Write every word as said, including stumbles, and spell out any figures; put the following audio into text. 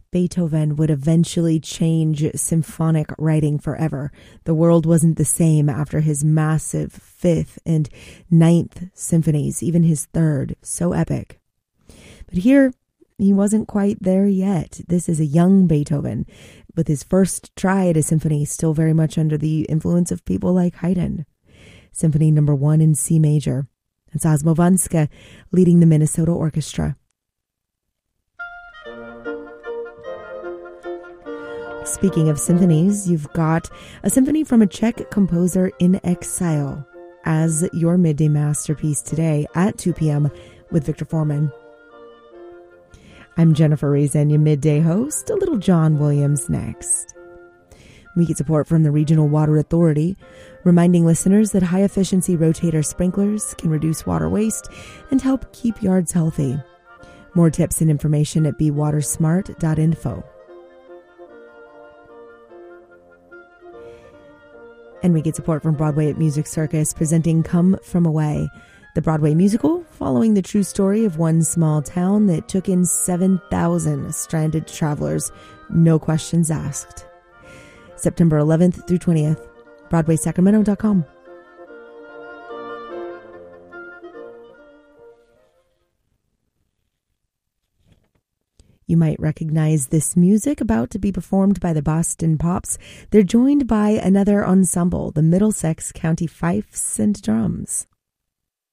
Beethoven would eventually change symphonic writing forever. The world wasn't the same after his massive fifth and ninth symphonies, even his third, so epic. But here, he wasn't quite there yet. This is a young Beethoven, with his first try at a symphony still very much under the influence of people like Haydn. Symphony number one in C major. It's Osmo Vanska leading the Minnesota Orchestra. Speaking of symphonies, you've got a symphony from a Czech composer in exile as your midday masterpiece today at two p.m. with Victor Foreman. I'm Jennifer Reason, your midday host. A little John Williams next. We get support from the Regional Water Authority, reminding listeners that high-efficiency rotator sprinklers can reduce water waste and help keep yards healthy. More tips and information at be water smart dot info. And we get support from Broadway at Music Circus, presenting Come From Away, the Broadway musical following the true story of one small town that took in seven thousand stranded travelers, no questions asked. September eleventh through twentieth, broadway sacramento dot com. You might recognize this music about to be performed by the Boston Pops. They're joined by another ensemble, the Middlesex County Fifes and Drums.